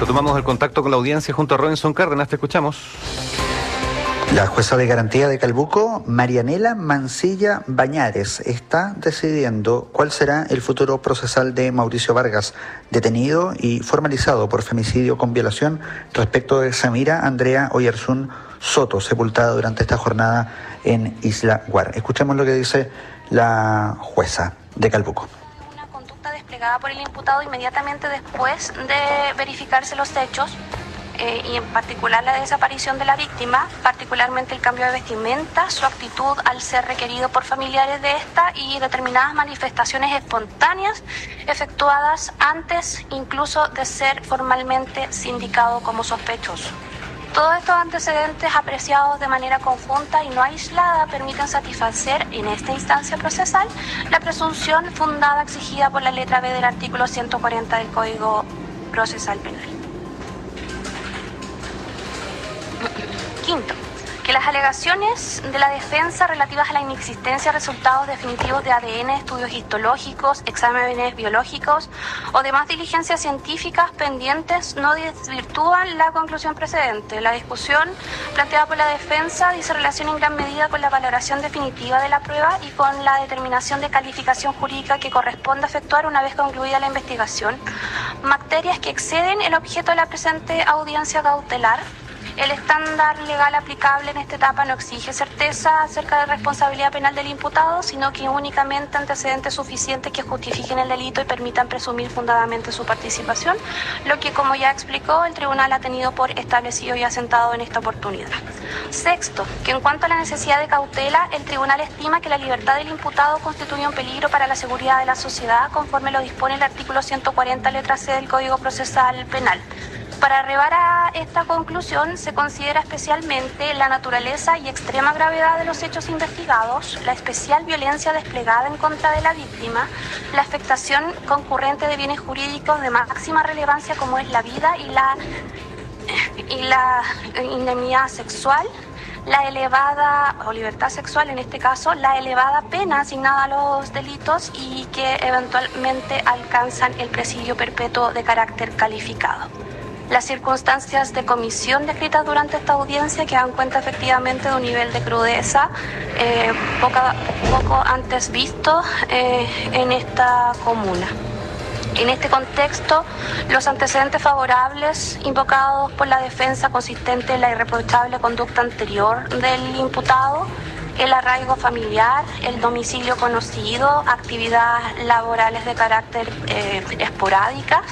Retomamos el contacto con la audiencia junto a Robinson Cárdenas. Te escuchamos. La jueza de garantía de Calbuco, Marianela Mancilla Bañares, está decidiendo cuál será el futuro procesal de Mauricio Vargas, detenido y formalizado por femicidio con violación respecto de Samira Andrea Oyarzún Soto, sepultada durante esta jornada en Isla Guar. Escuchemos lo que dice la jueza de Calbuco. Una conducta desplegada por el imputado inmediatamente después de verificarse los hechos, y en particular la desaparición de la víctima, particularmente el cambio de vestimenta, su actitud al ser requerido por familiares de esta y determinadas manifestaciones espontáneas efectuadas antes incluso de ser formalmente sindicado como sospechoso. Todos estos antecedentes apreciados de manera conjunta y no aislada permiten satisfacer en esta instancia procesal la presunción fundada exigida por la letra B del artículo 140 del Código Procesal Penal. Quinto, que las alegaciones de la defensa relativas a la inexistencia de resultados definitivos de ADN, estudios histológicos, exámenes biológicos o demás diligencias científicas pendientes no desvirtúan la conclusión precedente. La discusión planteada por la defensa dice relación en gran medida con la valoración definitiva de la prueba y con la determinación de calificación jurídica que corresponde efectuar una vez concluida la investigación, materias que exceden el objeto de la presente audiencia cautelar. El estándar legal aplicable en esta etapa no exige certeza acerca de responsabilidad penal del imputado, sino que únicamente antecedentes suficientes que justifiquen el delito y permitan presumir fundadamente su participación, lo que, como ya explicó, el tribunal ha tenido por establecido y asentado en esta oportunidad. Sexto, que en cuanto a la necesidad de cautela, el tribunal estima que la libertad del imputado constituye un peligro para la seguridad de la sociedad, conforme lo dispone el artículo 140, letra C del Código Procesal Penal. Para arribar a esta conclusión, se considera especialmente la naturaleza y extrema gravedad de los hechos investigados, la especial violencia desplegada en contra de la víctima, la afectación concurrente de bienes jurídicos de máxima relevancia como es la vida y la indemnidad sexual, la elevada, o libertad sexual en este caso, la elevada pena asignada a los delitos y que eventualmente alcanzan el presidio perpetuo de carácter calificado. Las circunstancias de comisión descritas durante esta audiencia que dan cuenta efectivamente de un nivel de crudeza poco antes visto en esta comuna. En este contexto, los antecedentes favorables invocados por la defensa consistente en la irreprochable conducta anterior del imputado, el arraigo familiar, el domicilio conocido, actividades laborales de carácter esporádicas,